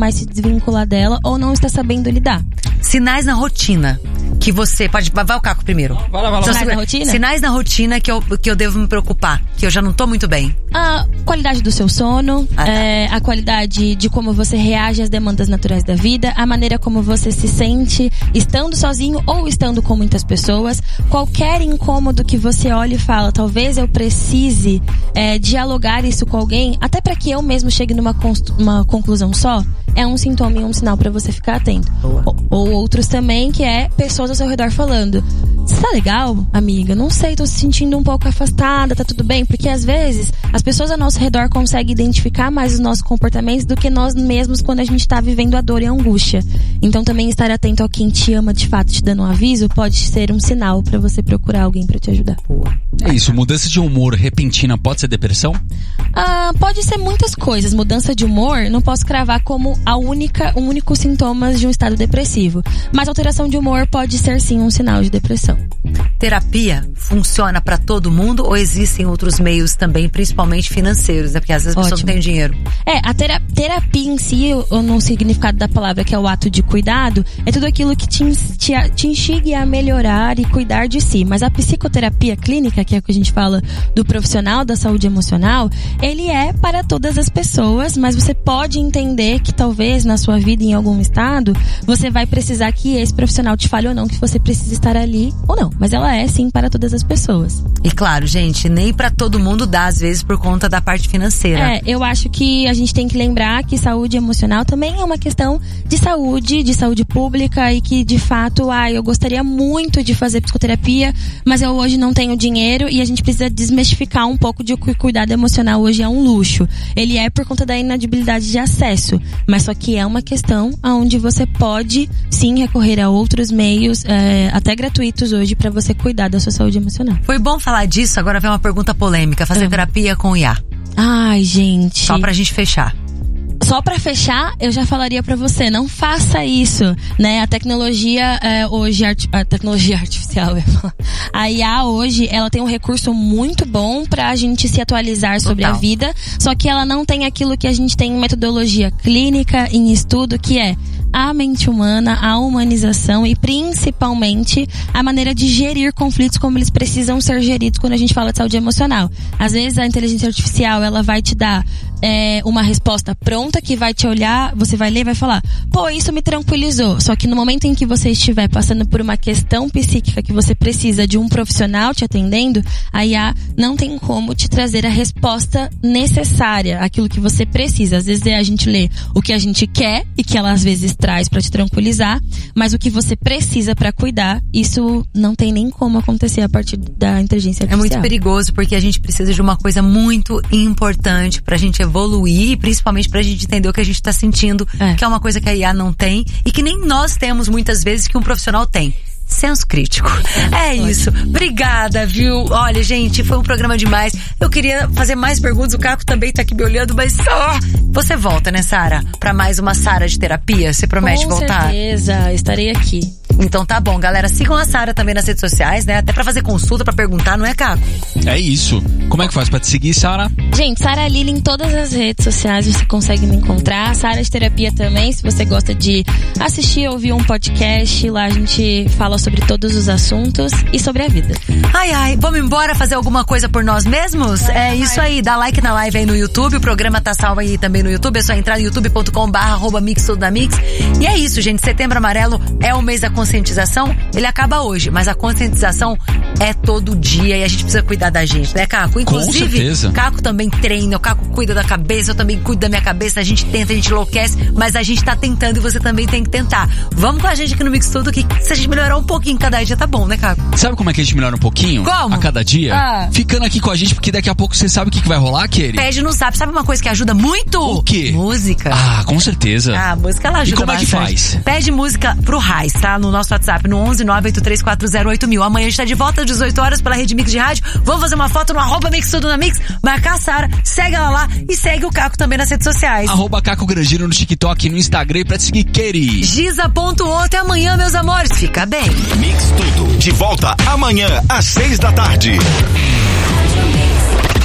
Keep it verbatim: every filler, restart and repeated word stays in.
mais se desvincular dela ou não está sabendo lidar. Sinais na rotina que você pode... Vai o Caco primeiro. Vai lá, vai lá. Sinais na rotina? Sinais na rotina que eu, que eu devo me preocupar, que eu já não tô muito bem. A qualidade do seu sono, Ah, tá. é, a qualidade de como você reage às demandas naturais da vida, a maneira como você se sente estando sozinho ou estando com muitas pessoas. Qualquer incômodo que você olhe e fala, talvez eu precise é, dialogar isso com alguém, até para que eu mesmo chegue numa const- uma conclusão só, é um sintoma e um sinal para você ficar atento. Ou, ou outros também, que é pessoas ao seu redor falando: você tá legal, amiga? Não sei, tô se sentindo um pouco afastada, tá tudo bem? Porque às vezes as pessoas ao nosso redor conseguem identificar mais os nossos comportamentos do que nós mesmos quando a gente tá vivendo a dor e a angústia. Então também estar atento ao quem te ama de fato, te dando um aviso, pode ser um sinal pra você procurar alguém pra te ajudar. É isso, mudança de humor repentina pode ser depressão? Ah, pode ser muitas coisas. Mudança de humor, não posso cravar como a única, um único sintoma de um estado depressivo. Mas alteração de humor pode ser sim um sinal de depressão. Terapia funciona pra todo mundo ou existem outros meios também, principalmente financeiros, né? Porque às vezes a pessoa não tem dinheiro. É, a tera- terapia em si, ou no significado da palavra, que é o ato de cuidado, é tudo aquilo que te, te, te instigue a melhorar e cuidar de si. Mas a psicoterapia clínica, que é o que a gente fala do profissional da saúde emocional, ele é para todas as pessoas, mas você pode entender que talvez na sua vida, em algum estado, você vai precisar que esse profissional te fale ou não, que você precisa estar ali ou não. Mas ela é sim para todas as pessoas. E claro, gente, nem pra todo mundo dá, às vezes, por conta da parte financeira. É, eu acho que a gente tem que lembrar que saúde emocional também é uma questão de saúde, de saúde pública, e que de fato, ah, eu gostaria muito de fazer psicoterapia, mas eu hoje não tenho dinheiro, e a gente precisa desmistificar um pouco de que o cuidado emocional hoje é um luxo. Ele é por conta da inadibilidade de acesso, mas só que é uma questão onde você pode sim recorrer a outros meios, é, até gratuitos hoje, pra você cuidar da sua saúde emocional. Foi bom falar disso, agora vem uma pergunta polêmica. Fazer Ah. terapia com I A. Ai, gente. Só pra gente fechar. Só pra fechar, eu já falaria pra você, não faça isso, né? A tecnologia é, hoje, arti- a tecnologia artificial, eu ia falar. A I A hoje, ela tem um recurso muito bom pra gente se atualizar sobre Total. a vida, só que ela não tem aquilo que a gente tem em metodologia clínica, em estudo, que é a mente humana, a humanização e principalmente a maneira de gerir conflitos como eles precisam ser geridos quando a gente fala de saúde emocional. Às vezes a inteligência artificial, ela vai te dar é, uma resposta pronta que vai te olhar, você vai ler e vai falar, pô, isso me tranquilizou. Só que no momento em que você estiver passando por uma questão psíquica que você precisa de um profissional te atendendo, a I A não tem como te trazer a resposta necessária, aquilo que você precisa. Às vezes a gente lê o que a gente quer e que ela às vezes traz pra te tranquilizar, mas o que você precisa pra cuidar, isso não tem nem como acontecer a partir da inteligência artificial. É muito perigoso, porque a gente precisa de uma coisa muito importante pra gente evoluir e principalmente pra gente entender o que a gente tá sentindo, É. que é uma coisa que a I A não tem e que nem nós temos muitas vezes que um profissional tem. Senso crítico. É isso. Obrigada, viu? Olha, gente, foi um programa demais. Eu queria fazer mais perguntas, o Caco também tá aqui me olhando, mas ó, você volta, né, Sara? Pra mais uma Sara de terapia? Você promete Com voltar? Com certeza, estarei aqui. Então tá bom, galera. Sigam a Sara também nas redes sociais, né? Até pra fazer consulta, pra perguntar, não é, Caco? É isso. Como é que faz pra te seguir, Sara? Gente, Sara Lili em todas as redes sociais você consegue me encontrar. Sara de Terapia também, se você gosta de assistir ou ouvir um podcast, lá a gente fala sobre todos os assuntos e sobre a vida. Ai, ai, vamos embora fazer alguma coisa por nós mesmos? Vai, é vai. isso aí, dá like na live aí no YouTube, o programa tá salvo aí também no YouTube, é só entrar no youtube ponto com barra arroba mix tudo na mix. E é isso, gente, Setembro Amarelo é o mês da conscientização, ele acaba hoje, mas a conscientização é todo dia e a gente precisa cuidar da gente, né, Caco? Inclusive, Com certeza. Caco também treina, o Caco cuida da cabeça, eu também cuido da minha cabeça, a gente tenta, a gente enlouquece, mas a gente tá tentando e você também tem que tentar. Vamos com a gente aqui no Mix Tudo, que se a gente melhorar um pouquinho cada dia tá bom, né, Caco? Sabe como é que a gente melhora um pouquinho? Como? A cada dia? Ah. Ficando aqui com a gente, porque daqui a pouco você sabe o que, que vai rolar, Keri? Pede no zap, sabe uma coisa que ajuda muito? O quê? Música. Ah, com certeza. Ah, a música ela ajuda E como é que bastante. faz? Pede música pro Raiz, tá? No nosso WhatsApp, no onze nove oito três quatro zero oito mil. Amanhã a gente tá de volta às dezoito horas pela Rede Mix de Rádio. Vamos fazer uma foto no arroba Mix Tudo na Mix, marcar a Sara, segue ela lá e segue o Caco também nas redes sociais. Arroba Caco Grangeiro no TikTok e no Instagram, e pra te seguir, Keri. Giza ponto o. Até amanhã, meus amores. Fica bem. Mix Tudo, de volta amanhã às seis da tarde.